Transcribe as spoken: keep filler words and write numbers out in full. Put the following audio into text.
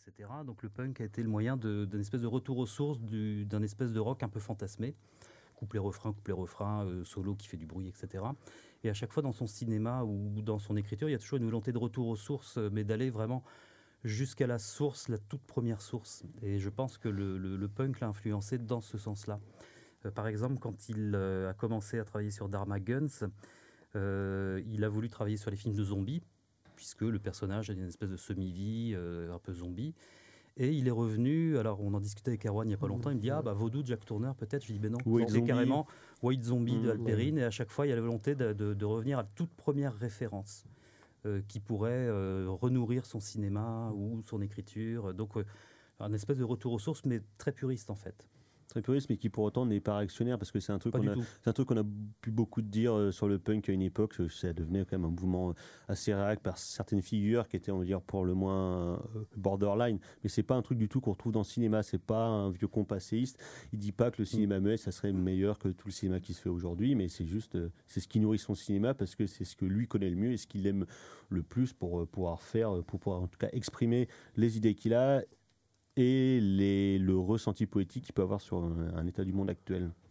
cetera. Donc le punk a été le moyen de, d'un espèce de retour aux sources, du, d'un espèce de rock un peu fantasmé. Couplet-refrain, couplet-refrain, euh, solo qui fait du bruit, et cetera. Et à chaque fois dans son cinéma ou dans son écriture, il y a toujours une volonté de retour aux sources, mais d'aller vraiment jusqu'à la source, la toute première source. Et je pense que le, le, le punk l'a influencé dans ce sens-là. Euh, par exemple, quand il euh, a commencé à travailler sur Dharma Guns, euh, il a voulu travailler sur les films de zombies, puisque le personnage a une espèce de semi-vie, euh, un peu zombie. Et il est revenu, alors on en discutait avec Erwan il n'y a pas longtemps, il me dit « Ah, bah Vaudou de Jack Turner, peut-être ?» Je dis « Ben non, White c'est Zombie. carrément White Zombie de Mmh, Alperine. » Et à chaque fois, il y a la volonté de, de, de revenir à la toute première référence euh, qui pourrait euh, renourrir son cinéma ou son écriture. Donc, euh, un espèce de retour aux sources, mais très puriste en fait. Très puriste, mais qui pour autant n'est pas réactionnaire, parce que c'est un truc Pas qu'on du a, tout. c'est un truc qu'on a pu beaucoup dire euh, sur le punk à une époque. euh, Ça devenait quand même un mouvement assez réac par certaines figures qui étaient, on va dire, pour le moins euh, borderline. Mais c'est pas un truc du tout qu'on retrouve dans le cinéma. C'est pas un vieux con passéiste. Il dit pas que le cinéma muet, ça serait meilleur que tout le cinéma qui se fait aujourd'hui, mais c'est juste, euh, c'est ce qui nourrit son cinéma parce que c'est ce que lui connaît le mieux et ce qu'il aime le plus pour euh, pouvoir faire, pour pouvoir en tout cas exprimer les idées qu'il a et les, le ressenti poétique qu'il peut avoir sur un, un état du monde actuel.